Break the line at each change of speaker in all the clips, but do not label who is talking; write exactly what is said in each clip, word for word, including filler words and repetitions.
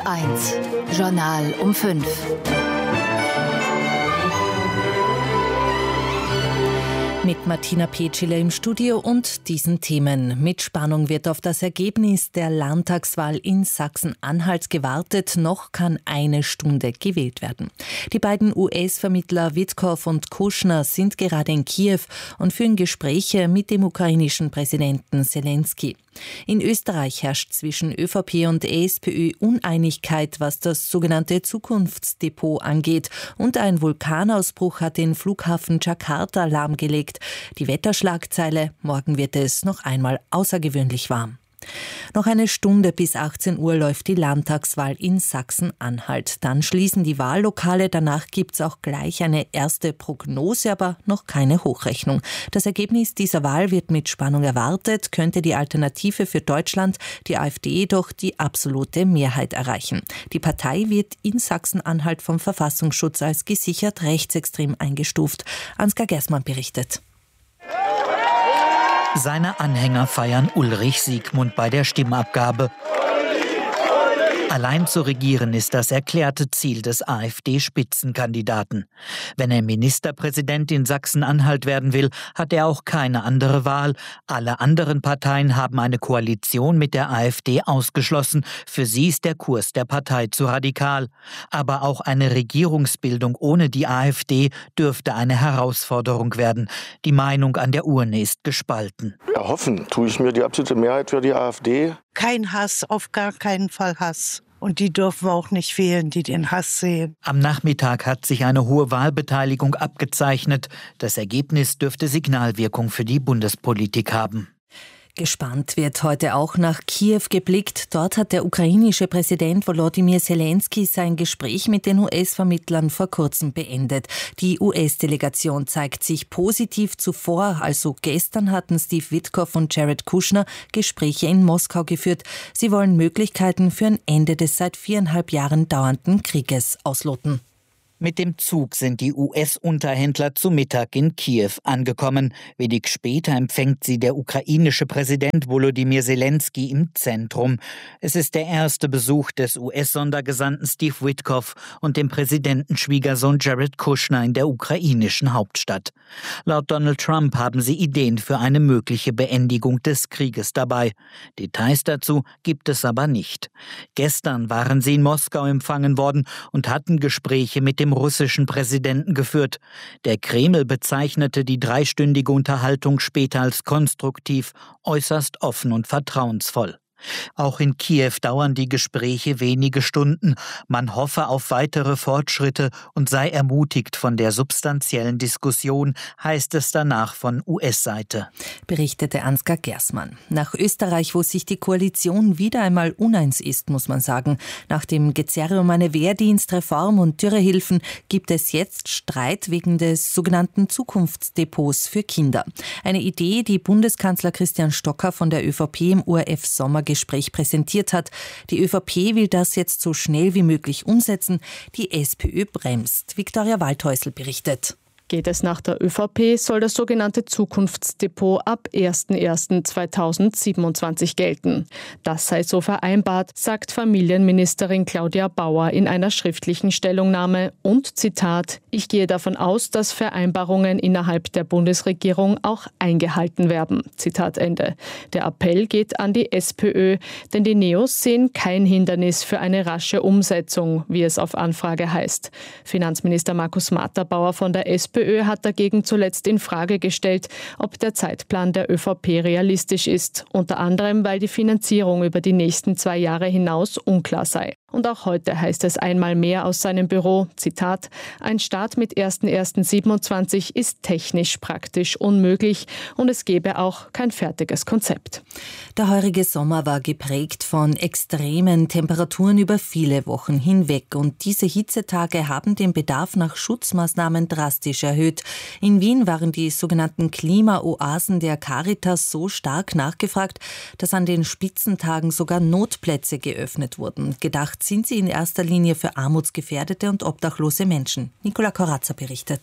eins, Journal um fünf. Mit Martina Petschiller im Studio und diesen Themen. Mit Spannung wird auf das Ergebnis der Landtagswahl in Sachsen-Anhalt gewartet. Noch kann eine Stunde gewählt werden. Die beiden U S-Vermittler Witkow und Kushner sind gerade in Kiew und führen Gespräche mit dem ukrainischen Präsidenten Selenskyj. In Österreich herrscht zwischen ÖVP und SPÖ Uneinigkeit, was das sogenannte Zukunftsdepot angeht. Und ein Vulkanausbruch hat den Flughafen Jakarta lahmgelegt. Die Wetterschlagzeile: Morgen wird es noch einmal außergewöhnlich warm. Noch eine Stunde bis achtzehn Uhr läuft die Landtagswahl in Sachsen-Anhalt. Dann schließen die Wahllokale. Danach gibt's auch gleich eine erste Prognose, aber noch keine Hochrechnung. Das Ergebnis dieser Wahl wird mit Spannung erwartet. Könnte die Alternative für Deutschland, die AfD, jedoch die absolute Mehrheit erreichen. Die Partei wird in Sachsen-Anhalt vom Verfassungsschutz als gesichert rechtsextrem eingestuft. Ansgar Gersmann berichtet.
Seine Anhänger feiern Ulrich Siegmund bei der Stimmabgabe. Allein zu regieren ist das erklärte Ziel des AfD-Spitzenkandidaten. Wenn er Ministerpräsident in Sachsen-Anhalt werden will, hat er auch keine andere Wahl. Alle anderen Parteien haben eine Koalition mit der AfD ausgeschlossen. Für sie ist der Kurs der Partei zu radikal. Aber auch eine Regierungsbildung ohne die AfD dürfte eine Herausforderung werden. Die Meinung an der Urne ist gespalten.
Erhoffen tue ich mir die absolute Mehrheit für die AfD.
Kein Hass, auf gar keinen Fall Hass. Und die dürfen wir auch nicht wählen, die den Hass sehen.
Am Nachmittag hat sich eine hohe Wahlbeteiligung abgezeichnet. Das Ergebnis dürfte Signalwirkung für die Bundespolitik haben.
Gespannt wird heute auch nach Kiew geblickt. Dort hat der ukrainische Präsident Volodymyr Selenskyj sein Gespräch mit den U S-Vermittlern vor kurzem beendet. Die U S-Delegation zeigt sich positiv. Zuvor, also gestern, hatten Steve Witkow und Jared Kushner Gespräche in Moskau geführt. Sie wollen Möglichkeiten für ein Ende des seit viereinhalb Jahren dauernden Krieges ausloten.
Mit dem Zug sind die U S-Unterhändler zu Mittag in Kiew angekommen. Wenig später empfängt sie der ukrainische Präsident Volodymyr Selenskyj im Zentrum. Es ist der erste Besuch des U S-Sondergesandten Steve Witkow und dem Präsidentenschwiegersohn Jared Kushner in der ukrainischen Hauptstadt. Laut Donald Trump haben sie Ideen für eine mögliche Beendigung des Krieges dabei. Details dazu gibt es aber nicht. Gestern waren sie in Moskau empfangen worden und hatten Gespräche mit dem russischen Präsidenten geführt. Der Kreml bezeichnete die dreistündige Unterhaltung später als konstruktiv, äußerst offen und vertrauensvoll. Auch in Kiew dauern die Gespräche wenige Stunden. Man hoffe auf weitere Fortschritte und sei ermutigt von der substanziellen Diskussion, heißt es danach von U S-Seite.
Berichtete Ansgar Gersmann. Nach Österreich, wo sich die Koalition wieder einmal uneins ist, muss man sagen. Nach dem Gezerre um eine Wehrdienstreform und Dürrehilfen gibt es jetzt Streit wegen des sogenannten Zukunftsdepots für Kinder. Eine Idee, die Bundeskanzler Christian Stocker von der ÖVP im O R F-Sommer Gespräch präsentiert hat. Die ÖVP will das jetzt so schnell wie möglich umsetzen. Die SPÖ bremst. Viktoria Waldhäusl berichtet.
Geht es nach der ÖVP, soll das sogenannte Zukunftsdepot ab erster erster zweitausendsiebenundzwanzig gelten. Das sei so vereinbart, sagt Familienministerin Claudia Bauer in einer schriftlichen Stellungnahme und, Zitat, ich gehe davon aus, dass Vereinbarungen innerhalb der Bundesregierung auch eingehalten werden. Zitat Ende. Der Appell geht an die SPÖ, denn die Neos sehen kein Hindernis für eine rasche Umsetzung, wie es auf Anfrage heißt. Finanzminister Markus Matterbauer von der SPÖ hat dagegen zuletzt in Frage gestellt, ob der Zeitplan der ÖVP realistisch ist, unter anderem, weil die Finanzierung über die nächsten zwei Jahre hinaus unklar sei. Und auch heute heißt es einmal mehr aus seinem Büro, Zitat, ein Start mit erster erster siebenundzwanzig ist technisch praktisch unmöglich und es gäbe auch kein fertiges Konzept.
Der heurige Sommer war geprägt von extremen Temperaturen über viele Wochen hinweg und diese Hitzetage haben den Bedarf nach Schutzmaßnahmen drastisch erhöht. In Wien waren die sogenannten Klimaoasen der Caritas so stark nachgefragt, dass an den Spitzentagen sogar Notplätze geöffnet wurden. Gedacht sind sie in erster Linie für armutsgefährdete und obdachlose Menschen. Nicola Corazza berichtet.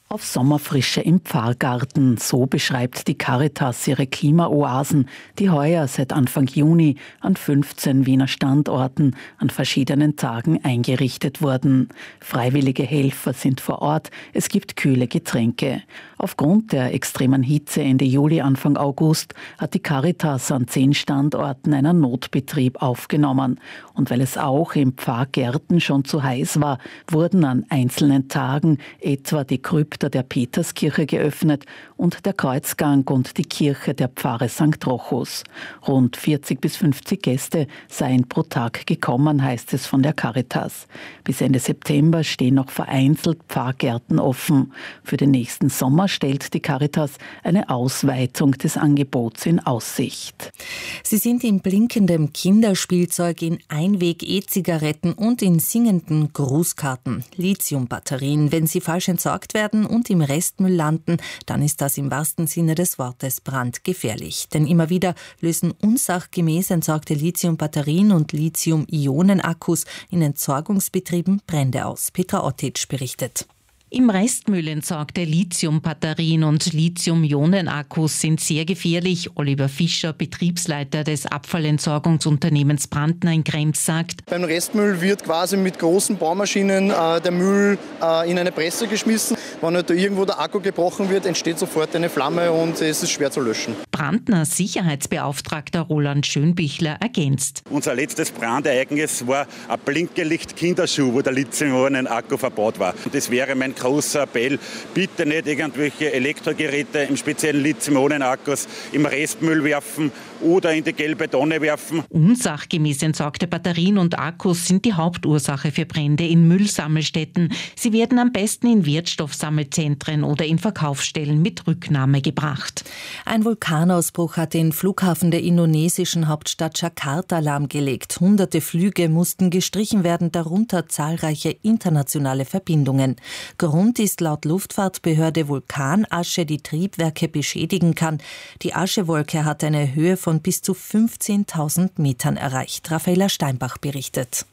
Auf Sommerfrische im Pfarrgarten, so beschreibt die Caritas ihre Klimaoasen, die heuer seit Anfang Juni an fünfzehn Wiener Standorten an verschiedenen Tagen eingerichtet wurden. Freiwillige Helfer sind vor Ort, es gibt kühle Getränke. Aufgrund der extremen Hitze Ende Juli, Anfang August hat die Caritas an zehn Standorten einen Notbetrieb aufgenommen. Und weil es auch im Pfarrgärten schon zu heiß war, wurden an einzelnen Tagen etwa die Krypta der Peterskirche geöffnet und der Kreuzgang und die Kirche der Pfarre Sankt Rochus. Rund vierzig bis fünfzig Gäste seien pro Tag gekommen, heißt es von der Caritas. Bis Ende September stehen noch vereinzelt Pfarrgärten offen. Für den nächsten Sommer stellt die Caritas eine Ausweitung des Angebots in Aussicht.
Sie sind in blinkendem Kinderspielzeug, in Einweg-E-Zigaretten und in singenden Grußkarten. Lithiumbatterien, wenn sie falsch entsorgt werden und im Restmüll landen, dann ist das im wahrsten Sinne des Wortes brandgefährlich. Denn immer wieder lösen unsachgemäß entsorgte Lithiumbatterien und Lithium-Ionen-Akkus in Entsorgungsbetrieben Brände aus. Petra Ottic berichtet.
Im Restmüll entsorgte Lithiumbatterien und Lithium-Ionen-Akkus sind sehr gefährlich. Oliver Fischer, Betriebsleiter des Abfallentsorgungsunternehmens Brandner in Krems, sagt:
Beim Restmüll wird quasi mit großen Baumaschinen äh, der Müll äh, in eine Presse geschmissen. Wenn halt da irgendwo der Akku gebrochen wird, entsteht sofort eine Flamme und es ist schwer zu löschen.
Brandners Sicherheitsbeauftragter Roland Schönbichler ergänzt:
Unser letztes Brandereignis war ein Blinkelicht-Kinderschuh, wo der Lithium-Ionen-Akku verbaut war. Und das wäre mein großer Appell, bitte nicht irgendwelche Elektrogeräte, im speziellen Lithium-Ionen-Akkus, im Restmüll werfen oder in die gelbe Tonne werfen.
Unsachgemäß entsorgte Batterien und Akkus sind die Hauptursache für Brände in Müllsammelstätten. Sie werden am besten in Wertstoffsammelzentren oder in Verkaufsstellen mit Rücknahme gebracht.
Ein Vulkanausbruch hat den Flughafen der indonesischen Hauptstadt Jakarta lahmgelegt. Hunderte Flüge mussten gestrichen werden, darunter zahlreiche internationale Verbindungen. Grund ist laut Luftfahrtbehörde Vulkanasche, die Triebwerke beschädigen kann. Die Aschewolke hat eine Höhe von bis zu fünfzehntausend Metern erreicht. Raffaella Steinbach berichtet.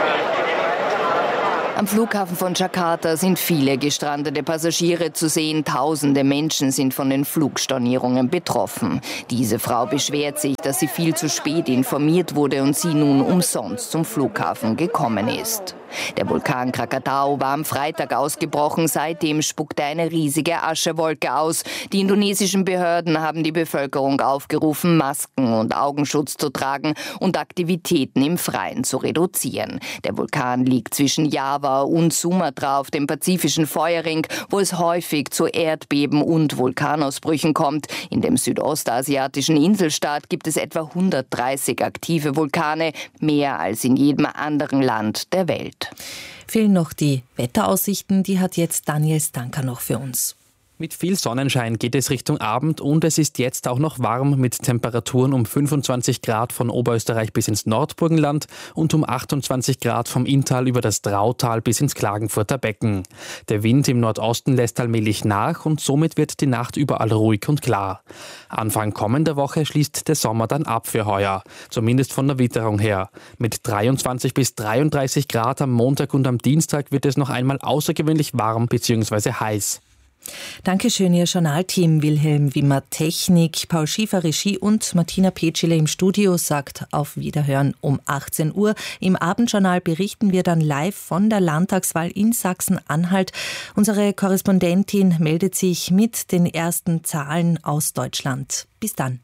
Am Flughafen von Jakarta sind viele gestrandete Passagiere zu sehen. Tausende Menschen sind von den Flugstornierungen betroffen. Diese Frau beschwert sich, dass sie viel zu spät informiert wurde und sie nun umsonst zum Flughafen gekommen ist. Der Vulkan Krakatau war am Freitag ausgebrochen. Seitdem spuckte eine riesige Aschewolke aus. Die indonesischen Behörden haben die Bevölkerung aufgerufen, Masken und Augenschutz zu tragen und Aktivitäten im Freien zu reduzieren. Der Vulkan liegt zwischen Java und Sumatra auf dem pazifischen Feuerring, wo es häufig zu Erdbeben und Vulkanausbrüchen kommt. In dem südostasiatischen Inselstaat gibt es etwa hundertdreißig aktive Vulkane, mehr als in jedem anderen Land der Welt.
Fehlen noch die Wetteraussichten, die hat jetzt Daniel Stanker noch für uns.
Mit viel Sonnenschein geht es Richtung Abend und es ist jetzt auch noch warm mit Temperaturen um fünfundzwanzig Grad von Oberösterreich bis ins Nordburgenland und um achtundzwanzig Grad vom Inntal über das Drautal bis ins Klagenfurter Becken. Der Wind im Nordosten lässt allmählich nach und somit wird die Nacht überall ruhig und klar. Anfang kommender Woche schließt der Sommer dann ab für heuer, zumindest von der Witterung her. Mit dreiundzwanzig bis dreiunddreißig Grad am Montag und am Dienstag wird es noch einmal außergewöhnlich warm bzw. heiß.
Dankeschön, Ihr Journalteam. Wilhelm Wimmer Technik, Paul Schiefer Regie und Martina Petschele im Studio sagt auf Wiederhören um achtzehn Uhr. Im Abendjournal berichten wir dann live von der Landtagswahl in Sachsen-Anhalt. Unsere Korrespondentin meldet sich mit den ersten Zahlen aus Deutschland. Bis dann.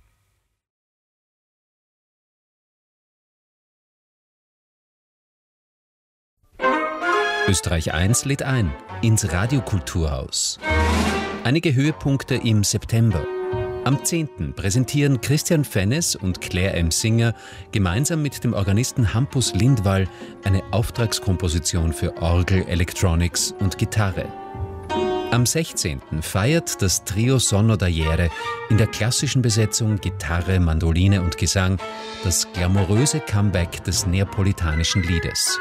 Österreich eins lädt ein ins Radiokulturhaus. Einige Höhepunkte im September. Am zehnten präsentieren Christian Fennes und Claire M. Singer gemeinsam mit dem Organisten Hampus Lindwall eine Auftragskomposition für Orgel, Electronics und Gitarre. Am sechzehnten feiert das Trio Sonno d'Aiere in der klassischen Besetzung Gitarre, Mandoline und Gesang das glamouröse Comeback des neapolitanischen Liedes.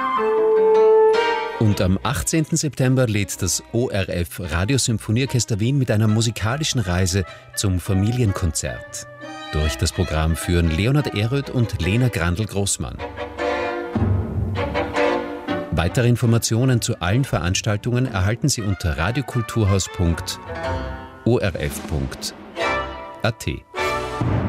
Und am achtzehnten September lädt das O R F Radiosymphonieorchester Wien mit einer musikalischen Reise zum Familienkonzert. Durch das Programm führen Leonhard Ehröth und Lena Grandl-Großmann. Weitere Informationen zu allen Veranstaltungen erhalten Sie unter radiokulturhaus punkt o r f punkt a t.